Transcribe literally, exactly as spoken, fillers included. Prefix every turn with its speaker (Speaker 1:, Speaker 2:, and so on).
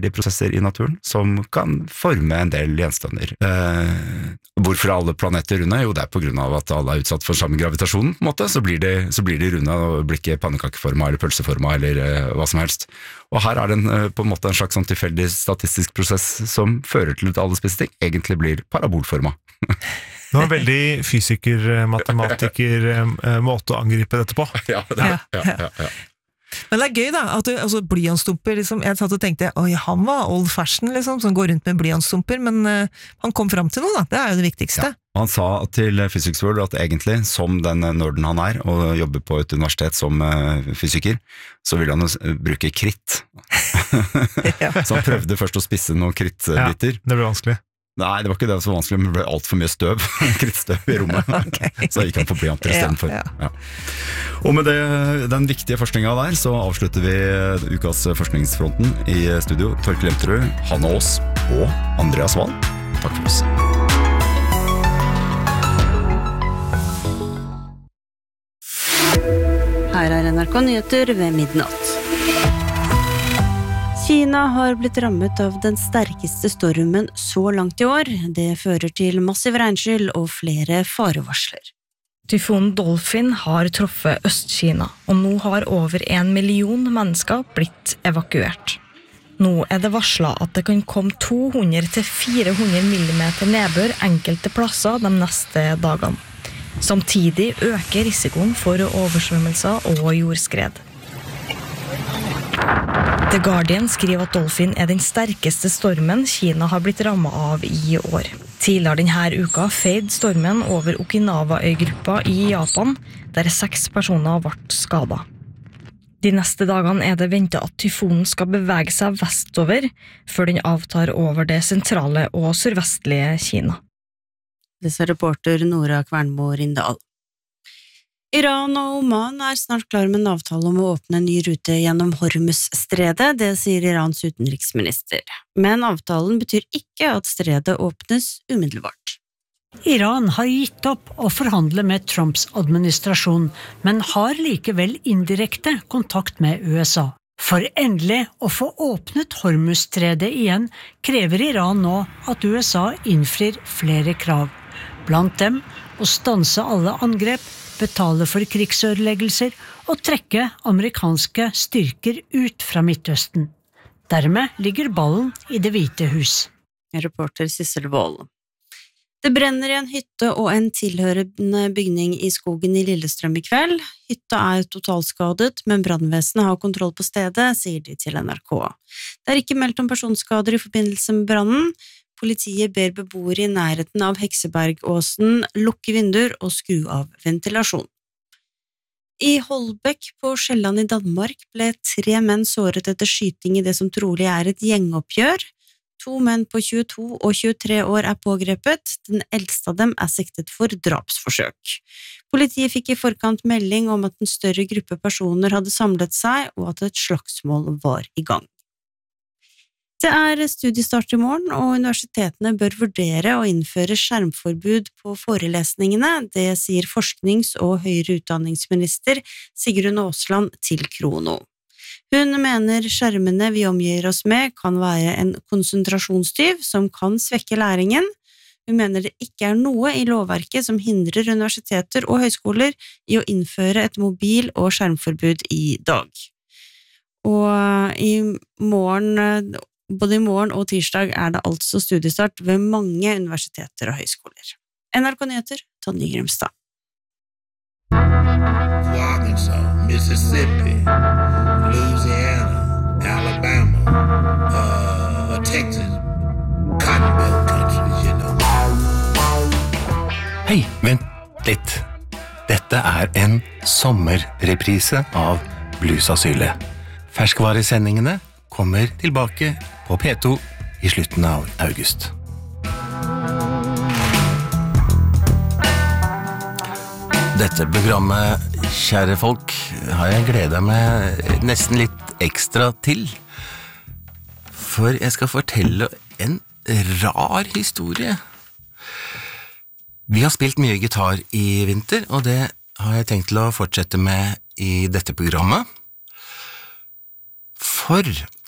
Speaker 1: tilfeldige prosesser i naturen som kan forme en del gjenstander. Eh, hvorfor er alle planeter runde? Jo, det er på grunn av at alle er utsatt for samme gravitasjon, på en måte, så blir de, så blir de runde og blir ikke pannekakeforma eller pølseforma eller eh, hva som helst. Og her er det en, eh, på en måte en slags sånn tilfeldig statistisk prosess som fører til at alle spesielle ting egentlig blir parabolforma.
Speaker 2: Det var en veldig fysiker, matematiker måte å angripe dette på.
Speaker 1: Ja, det er, ja, ja, ja.
Speaker 3: Men det er gøy da, at du, altså blyantsstumper, liksom, jeg satt og tenkte, oi, han var old fashion, liksom, som går rundt med blyantsstumper, men uh, han kom fram til noe da, det er jo det viktigste.
Speaker 1: Ja. Han sa til Physics World at egentlig, som den nerden han er, og jobber på et universitet som uh, fysiker, så vil han jo bruke kritt. Ja. Så han prøvde først å spisse noen krittbiter.
Speaker 2: Ja, det ble vanskelig.
Speaker 1: Nei, det var ikke det som var vanskelig, men det ble alt for mye støv, krittstøv i rommet. Okay. Så gikk han på blyanter i stedet for. Ja, ja. Ja. Og med det, den viktige forskningen der, så avslutter vi ukas forskningsfronten i studio. Torkel Lemterud, Hanne Aas og Andreas Wahl. Takk for oss.
Speaker 4: Her er N R K Nyheter ved midnatt. Kina har blitt rammet av den sterkeste stormen så langt i år. Det fører til massiv regnskyll og flere farevarsler.
Speaker 5: Tyfonen Dolphin har truffet Øst-Kina, og nå har over en million mennesker blitt evakuert. Nå er det varslet at det kan komme to hundre til fire hundre millimeter nedbør enkelte plasser de neste dagene. Samtidig øker risikoen for oversvømmelser og jordskred. The Guardian skriver at Dolphin er den sterkeste stormen Kina har blitt rammet av i år. Tidligere denne uka feide stormen over Okinawa-øygruppa i Japan, der seks personer ble skadet. De neste dagene er det ventet at tyfonen skal bevege seg vestover, før den avtar over det sentrale og sørvestlige Kina.
Speaker 4: Det sa reporter Nora Kvernmo Rindal. Iran og Oman er snart klar med en avtale om å åpne en ny rute gjennom Hormuz-stredet, det sier Irans utenriksminister. Men avtalen betyr ikke at stredet åpnes umiddelbart.
Speaker 6: Iran har gitt opp å forhandle med Trumps administrasjon, men har likevel indirekte kontakt med U S A. For endelig å få åpnet Hormuz-stredet igjen, krever Iran nå at U S A innfrir flere krav. Blant dem å stanse alle angrep, betale for krigsødeleggelser og trekke amerikanske styrker ut fra Midtøsten. Dermed ligger ballen i Det hvite hus.
Speaker 4: Reporter Sissel Wold. Det brenner i en hytte og en tilhørende bygning i skogen i Lillestrøm i kveld. Hytta er totalskadet, men brannvesenet har kontroll på stedet, sier de til N R K. Det er ikke meldt om personskader i forbindelse med brannen. Politiet ber beboere i nærheten av Heksebergåsen lukke vinduer og skru av ventilasjon. I Holbæk på Sjælland i Danmark ble tre menn såret etter skyting i det som trolig er et gjengoppgjør. To menn på tjueto og tjuetre år er pågrepet. Den eldste av dem er siktet for drapsforsøk. Politiet fikk i forkant melding om at en større gruppe personer hadde samlet seg, og at et slagsmål var i gang. Det er studiestart i morgen, og universitetene bør vurdere å innføre skjermforbud på forelesningene, det sier forsknings- og høyere utdanningsminister Sigrun Aasland til Krono. Hun mener skjermene vi omgir oss med kan være en konsentrasjonstyv som kan svekke læringen. Hun mener det ikke er noe i lovverket som hindrer universiteter og høyskoler i å innføre et mobil- og skjermforbud i dag. Og i morgen... Både i morgen og tirsdag er det altså studiestart ved mange universiteter og høyskoler. N R K Nyheter, Tonje Grimstad.
Speaker 7: Arkansas, Mississippi, Louisiana, Alabama, uh, Texas, Cotton Belt countries, you know.
Speaker 8: Hei, vent litt. Dette er en sommerreprise av Bluesasylet. Ferskvaresendingene kommer tilbake på P to i slutten av august. Dette programmet, kjære folk, har jeg gledet meg nesten litt ekstra til. For jeg skal fortelle en rar historie. Vi har spilt mye gitar i vinter, og det har jeg tenkt til å fortsette med i dette programmet. For